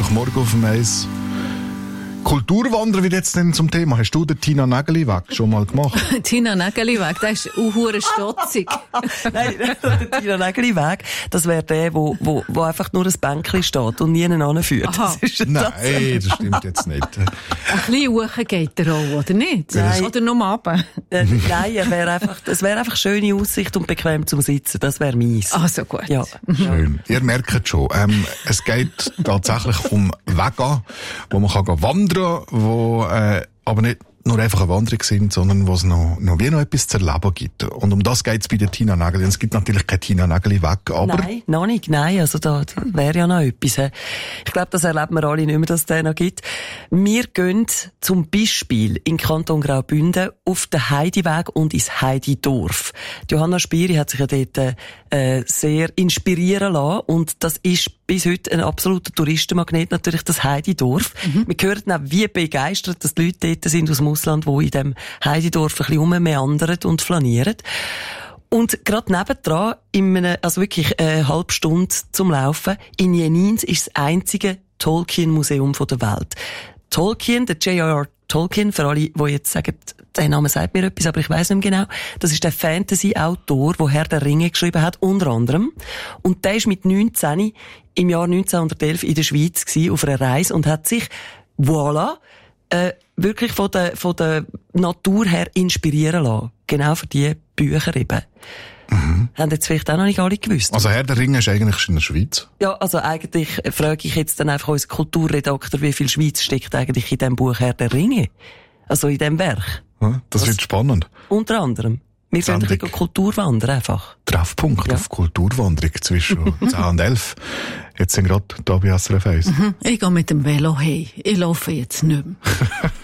Sonntagmorgen auf dem Eis. Kulturwandern wird jetzt denn zum Thema. Hast du den Tina Nägeli-Weg schon mal gemacht? Tina Nägeli-Weg, das ist hure stotzig. Nein, der Tina Nägeli-Weg, das wäre der, wo einfach nur ein Bänkchen steht und niemand anführt. Nein, das stimmt jetzt nicht. Ein bisschen hoch geht der auch, oder nicht? Nein. Oder nur runter? Nein, es wäre einfach schöne Aussicht und bequem zum Sitzen. Das wäre meins. Ah, so gut. Ja. Schön. Ihr merkt schon, es geht tatsächlich um Wege, wo man kann wandern, wo aber nicht nur einfach eine Wanderung sind, sondern wo es noch etwas zu erleben gibt. Und um das geht es bei der Tina Nägeli. Und es gibt natürlich keine Tina Nägeli-Weg, aber... Nein, noch nicht. Nein, also da wäre ja noch etwas. Ich glaube, das erleben wir alle nicht mehr, dass es den noch gibt. Wir gehen zum Beispiel in Kanton Graubünden auf den Heidiweg und ins Heididorf. Johanna Spieri hat sich ja dort sehr inspirieren lassen und das ist bis heute ein absoluter Touristenmagnet, natürlich das Heididorf. Wir hören auch, wie begeistert dass die Leute dort sind aus dem Ausland, die in dem Heididorf ein bisschen rummeandern und flanieren. Und gerade nebendran, also wirklich eine halbe Stunde zum Laufen, in Jenins ist das einzige Tolkien-Museum der Welt. Tolkien, der J.R.R. Tolkien, für alle, die jetzt sagen, der Name sagt mir etwas, aber ich weiss nicht mehr genau. Das ist der Fantasy-Autor, der Herr der Ringe geschrieben hat, unter anderem. Und der ist mit 19 im Jahr 1911 in der Schweiz gewesen, auf einer Reise und hat sich, voilà, wirklich von der Natur her inspirieren lassen. Genau für die Bücher eben. Haben jetzt vielleicht auch noch nicht alle gewusst. Also Herr der Ringe ist eigentlich in der Schweiz? Ja, also eigentlich frage ich jetzt dann einfach unseren Kulturredakteur, wie viel Schweiz steckt eigentlich in dem Buch Herr der Ringe? Also in dem Werk. Ja, das wird spannend. Unter anderem. Wir gehen ein bisschen Kulturwandern einfach. Treffpunkt auf Kulturwanderung zwischen 10 und 11. Jetzt sind gerade da bei SRF 1. Ich gehe mit dem Velo hey. Ich laufe jetzt nicht mehr.